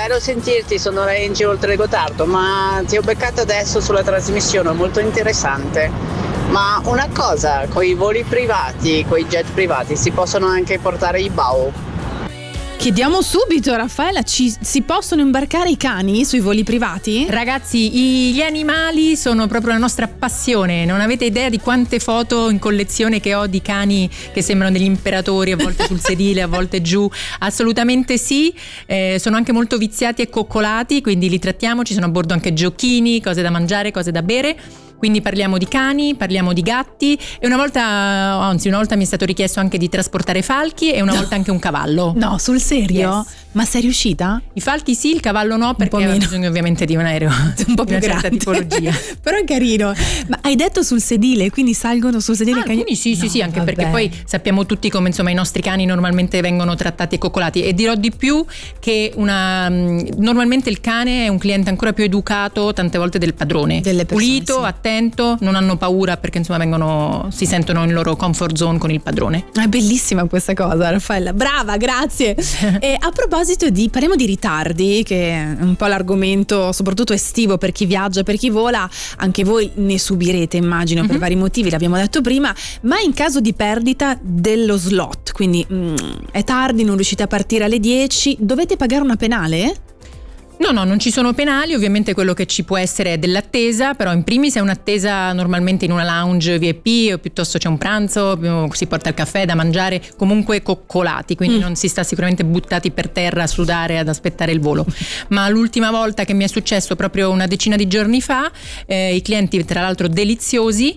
bello sentirti, sono Renzi oltre il Gotardo, ma ti ho beccato adesso sulla trasmissione, molto interessante. Ma una cosa, con i voli privati, con i jet privati, si possono anche portare i bao? Chiediamo subito, Raffaella, si possono imbarcare i cani sui voli privati? Ragazzi, gli animali sono proprio la nostra passione. Non avete idea di quante foto in collezione che ho di cani che sembrano degli imperatori, a volte sul sedile, a volte giù. Assolutamente sì. Sono anche molto viziati e coccolati, quindi li trattiamo. Ci sono a bordo anche giochini, cose da mangiare, cose da bere. Quindi parliamo di cani, parliamo di gatti e una volta mi è stato richiesto anche di trasportare falchi e una volta anche un cavallo. No, sul serio? Yes. Ma sei riuscita? I falchi sì, il cavallo no, perché ha bisogno ovviamente di un aereo un po' più di una grande, certa tipologia. Però è carino. Ma hai detto sul sedile, quindi salgono sul sedile? Alcuni sì, anche vabbè. Perché poi sappiamo tutti come insomma i nostri cani normalmente vengono trattati e coccolati, e dirò di più che normalmente il cane è un cliente ancora più educato tante volte del padrone, pulito, sì. Attento, non hanno paura perché insomma si sentono in loro comfort zone con il padrone. È bellissima questa cosa, Raffaella, brava, grazie. E a proposito parliamo di ritardi, che è un po' l'argomento soprattutto estivo per chi viaggia, per chi vola. Anche voi ne subirete, immagino, per vari motivi, l'abbiamo detto prima. Ma in caso di perdita dello slot, quindi è tardi, non riuscite a partire alle 10, dovete pagare una penale? No, non ci sono penali, ovviamente quello che ci può essere è dell'attesa, però in primis è un'attesa normalmente in una lounge VIP, o piuttosto c'è un pranzo, si porta il caffè da mangiare, comunque coccolati, quindi non si sta sicuramente buttati per terra a sudare ad aspettare il volo. Ma l'ultima volta che mi è successo, proprio una decina di giorni fa, i clienti, tra l'altro deliziosi,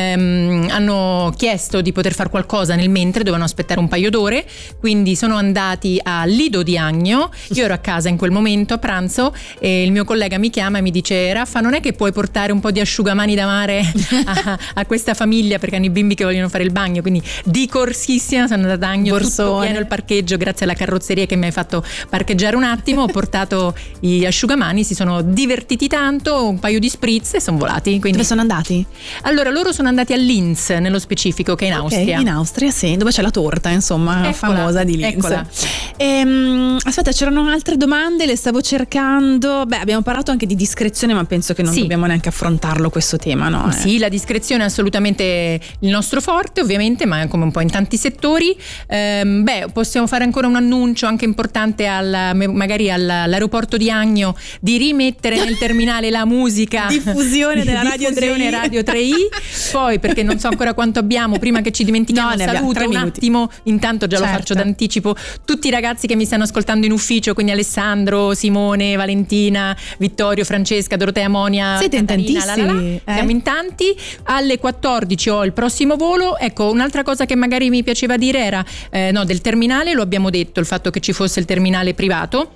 hanno chiesto di poter fare qualcosa nel mentre, dovevano aspettare un paio d'ore, quindi sono andati a Lido di Agno. Io ero a casa in quel momento a pranzo e il mio collega mi chiama e mi dice: Raffa, non è che puoi portare un po' di asciugamani da mare a questa famiglia, perché hanno i bimbi che vogliono fare il bagno. Quindi di corsissima sono andata a Agno, tutto pieno il parcheggio, grazie alla carrozzeria che mi ha fatto parcheggiare un attimo. Ho portato gli asciugamani, si sono divertiti tanto, un paio di spritz e sono volati. Quindi... Dove sono andati? Allora, loro sono andati a Linz, nello specifico, che è in Austria. In Austria, sì, dove c'è la torta, insomma, famosa di Linz. Eccola. Aspetta, c'erano altre domande, le stavo cercando. Beh, abbiamo parlato anche di discrezione, ma penso che non dobbiamo neanche affrontarlo questo tema, no? Sì, la discrezione è assolutamente il nostro forte, ovviamente, ma come un po' in tanti settori. Possiamo fare ancora un annuncio anche importante magari all'aeroporto di Agno, di rimettere nel terminale la musica diffusione della Radio 3i. Poi, perché non so ancora quanto abbiamo, prima che ci dimentichiamo, saluto un attimo, intanto già lo faccio d'anticipo, tutti i ragazzi che mi stanno ascoltando in ufficio, quindi Alessandro, Simone, Valentina, Vittorio, Francesca, Dorotea, Monia, siete in tantissimi, siamo in tanti. Alle 14 ho il prossimo volo. Ecco, un'altra cosa che magari mi piaceva dire era del terminale, lo abbiamo detto, il fatto che ci fosse il terminale privato.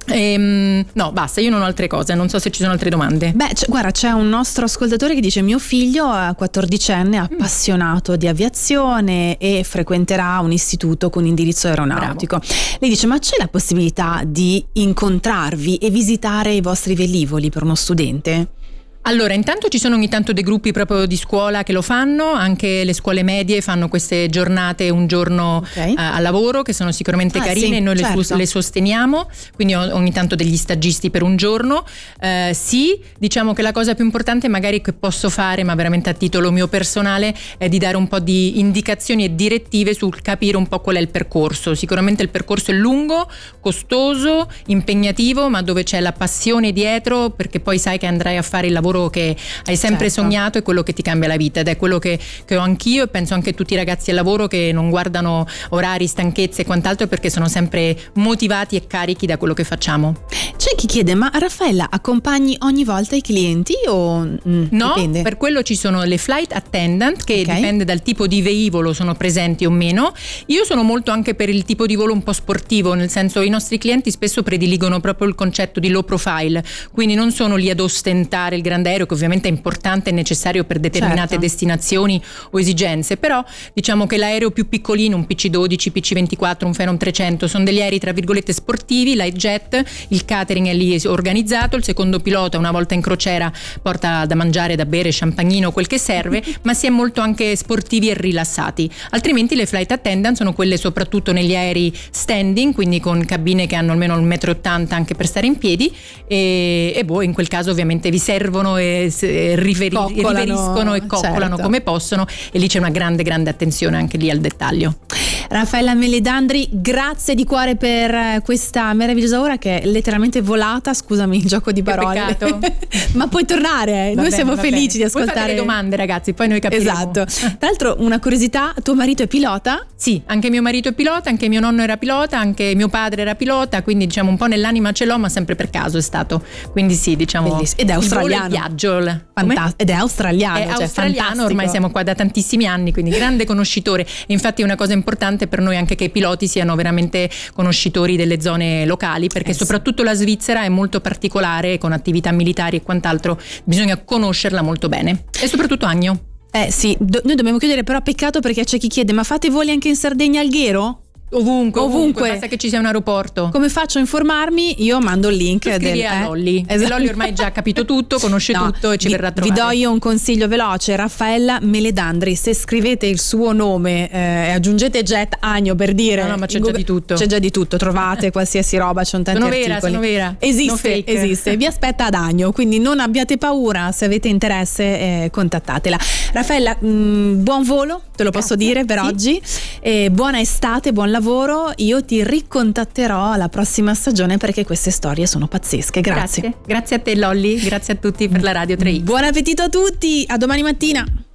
No, basta, io non ho altre cose, non so se ci sono altre domande. Guarda, c'è un nostro ascoltatore che dice: mio figlio è 14enne, appassionato di aviazione e frequenterà un istituto con indirizzo aeronautico. Bravo. Lei dice: ma c'è la possibilità di incontrarvi e visitare i vostri velivoli per uno studente? Allora, intanto ci sono ogni tanto dei gruppi proprio di scuola che lo fanno, anche le scuole medie fanno queste giornate, un giorno a lavoro, che sono sicuramente carine, e noi le sosteniamo, quindi ogni tanto degli stagisti per un giorno. Sì, diciamo che la cosa più importante magari che posso fare, ma veramente a titolo mio personale, è di dare un po' di indicazioni e direttive sul capire un po' qual è il percorso. Sicuramente il percorso è lungo, costoso, impegnativo, ma dove c'è la passione dietro, perché poi sai che andrai a fare il lavoro che hai sempre sognato, è quello che ti cambia la vita, ed è quello che ho anch'io, e penso anche tutti i ragazzi al lavoro che non guardano orari, stanchezze e quant'altro, perché sono sempre motivati e carichi da quello che facciamo. C'è chi chiede: ma Raffaella, accompagni ogni volta i clienti o no? Dipende. Per quello ci sono le flight attendant, che dipende dal tipo di velivolo, sono presenti o meno. Io sono molto anche per il tipo di volo un po' sportivo, nel senso, i nostri clienti spesso prediligono proprio il concetto di low profile, quindi non sono lì ad ostentare il grande d'aereo, che ovviamente è importante e necessario per determinate destinazioni o esigenze, però diciamo che l'aereo più piccolino, un PC-12, PC-24, un Phenom 300, sono degli aerei tra virgolette sportivi, light jet, il catering è lì organizzato, il secondo pilota una volta in crociera porta da mangiare, da bere, champagnino, quel che serve, ma si è molto anche sportivi e rilassati. Altrimenti le flight attendant sono quelle soprattutto negli aerei standing, quindi con cabine che hanno almeno 1,80 m anche per stare in piedi, e voi in quel caso ovviamente vi servono e riveriscono e coccolano come possono, e lì c'è una grande attenzione anche lì al dettaglio. Raffaella Meledandri, grazie di cuore per questa meravigliosa ora che è letteralmente volata, scusami il gioco di parole. Peccato. Ma puoi tornare, noi siamo felici di ascoltare. Voi fate le domande, ragazzi, poi noi capiremo. Esatto. Tra l'altro, una curiosità, tuo marito è pilota? Sì, anche mio marito è pilota, anche mio nonno era pilota, anche mio padre era pilota, quindi diciamo un po' nell'anima ce l'ho, ma sempre per caso è stato. Quindi sì, diciamo. Bellissimo. Ed è australiano. Il viaggio. Ed è australiano. È australiano, ormai siamo qua da tantissimi anni, quindi grande conoscitore. E infatti è una cosa importante per noi anche che i piloti siano veramente conoscitori delle zone locali, perché soprattutto la Svizzera è molto particolare, con attività militari e quant'altro, bisogna conoscerla molto bene, e soprattutto Agno. Sì, noi dobbiamo chiudere, però peccato perché c'è chi chiede: ma fate voli anche in Sardegna Alghero? Ovunque, basta che ci sia un aeroporto. Come faccio a informarmi? Io mando il link a Lolli. Esatto. Lolli ormai già ha capito tutto, conosce tutto e ci verrà a trovare. Vi do io un consiglio veloce: Raffaella Meledandri. Se scrivete il suo nome e aggiungete Jet Agno, per dire, no, ma c'è già di tutto. C'è già di tutto, trovate qualsiasi roba, c'è tanti articoli. Sono vera. Esiste. Vi aspetta ad Agno, quindi non abbiate paura, se avete interesse contattatela. Raffaella, buon volo, te lo posso dire per oggi. Buona estate, buon lavoro. Io ti ricontatterò alla prossima stagione perché queste storie sono pazzesche. Grazie a te, Lolli, grazie a tutti per la Radio 3i. Buon appetito a tutti, a domani mattina.